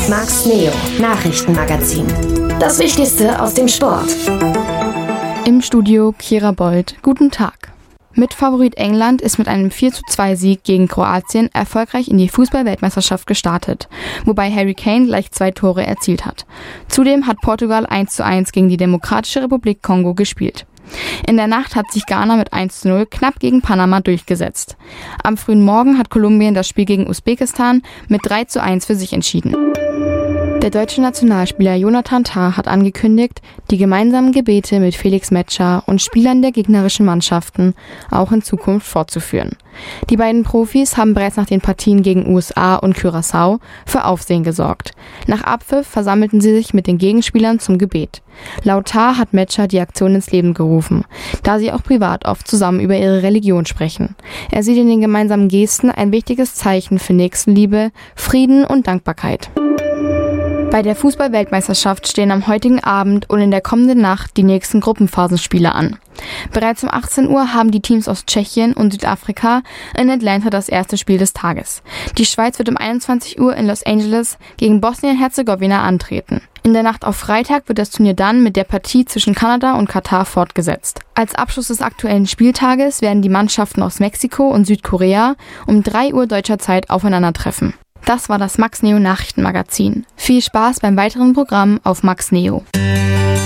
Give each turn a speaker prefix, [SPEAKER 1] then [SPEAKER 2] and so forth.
[SPEAKER 1] Max Neo Nachrichtenmagazin. Das Wichtigste aus dem Sport.
[SPEAKER 2] Im Studio Kira Bold. Guten Tag. Mitfavorit England ist mit einem 4:2-Sieg gegen Kroatien erfolgreich in die Fußball-Weltmeisterschaft gestartet, wobei Harry Kane gleich 2 Tore erzielt hat. Zudem hat Portugal 1:1 gegen die Demokratische Republik Kongo gespielt. In der Nacht hat sich Ghana mit 1:0 knapp gegen Panama durchgesetzt. Am frühen Morgen hat Kolumbien das Spiel gegen Usbekistan mit 3:1 für sich entschieden. Der deutsche Nationalspieler Jonathan Tah hat angekündigt, die gemeinsamen Gebete mit Felix Metscher und Spielern der gegnerischen Mannschaften auch in Zukunft fortzuführen. Die beiden Profis haben bereits nach den Partien gegen USA und Curaçao für Aufsehen gesorgt. Nach Abpfiff versammelten sie sich mit den Gegenspielern zum Gebet. Laut Tah hat Metscher die Aktion ins Leben gerufen, da sie auch privat oft zusammen über ihre Religion sprechen. Er sieht in den gemeinsamen Gesten ein wichtiges Zeichen für Nächstenliebe, Frieden und Dankbarkeit. Bei der Fußball-Weltmeisterschaft stehen am heutigen Abend und in der kommenden Nacht die nächsten Gruppenphasenspiele an. Bereits um 18 Uhr haben die Teams aus Tschechien und Südafrika in Atlanta das erste Spiel des Tages. Die Schweiz wird um 21 Uhr in Los Angeles gegen Bosnien-Herzegowina antreten. In der Nacht auf Freitag wird das Turnier dann mit der Partie zwischen Kanada und Katar fortgesetzt. Als Abschluss des aktuellen Spieltages werden die Mannschaften aus Mexiko und Südkorea um 3 Uhr deutscher Zeit aufeinandertreffen. Das war das Max Neo Nachrichtenmagazin. Viel Spaß beim weiteren Programm auf Max Neo.